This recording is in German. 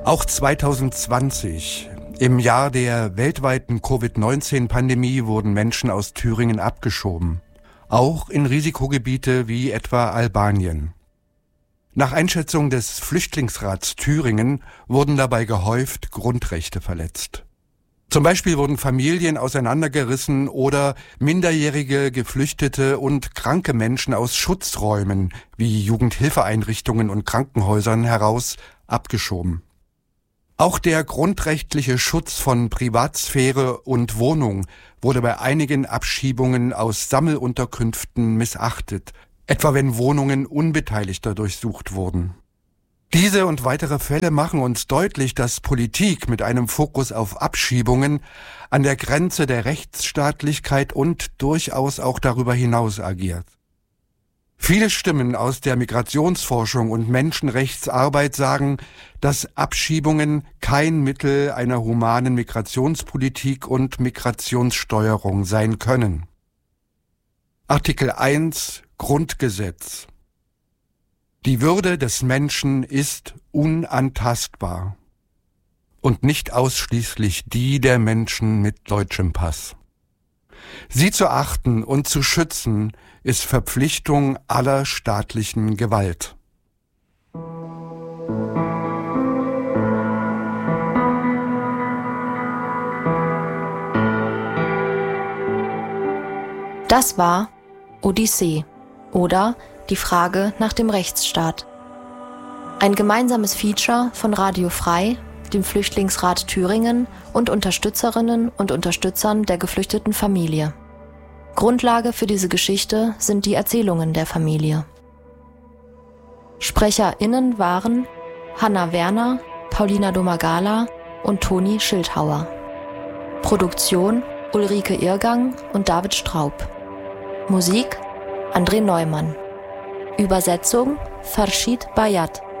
Auch 2020, im Jahr der weltweiten Covid-19-Pandemie, wurden Menschen aus Thüringen abgeschoben. Auch in Risikogebiete wie etwa Albanien. Nach Einschätzung des Flüchtlingsrats Thüringen wurden dabei gehäuft Grundrechte verletzt. Zum Beispiel wurden Familien auseinandergerissen oder minderjährige Geflüchtete und kranke Menschen aus Schutzräumen wie Jugendhilfeeinrichtungen und Krankenhäusern heraus abgeschoben. Auch der grundrechtliche Schutz von Privatsphäre und Wohnung wurde bei einigen Abschiebungen aus Sammelunterkünften missachtet, etwa wenn Wohnungen Unbeteiligter durchsucht wurden. Diese und weitere Fälle machen uns deutlich, dass Politik mit einem Fokus auf Abschiebungen an der Grenze der Rechtsstaatlichkeit und durchaus auch darüber hinaus agiert. Viele Stimmen aus der Migrationsforschung und Menschenrechtsarbeit sagen, dass Abschiebungen kein Mittel einer humanen Migrationspolitik und Migrationssteuerung sein können. Artikel 1 Grundgesetz. Die Würde des Menschen ist unantastbar und nicht ausschließlich die der Menschen mit deutschem Pass. Sie zu achten und zu schützen ist Verpflichtung aller staatlichen Gewalt. Das war Odyssee oder Die Frage nach dem Rechtsstaat. Ein gemeinsames Feature von Radio Frei, dem Flüchtlingsrat Thüringen und Unterstützerinnen und Unterstützern der geflüchteten Familie. Grundlage für diese Geschichte sind die Erzählungen der Familie. SprecherInnen waren Hanna Werner, Paulina Domagala und Toni Schildhauer. Produktion Ulrike Irrgang und David Straub. Musik André Neumann. Übersetzung Farshid Bayat.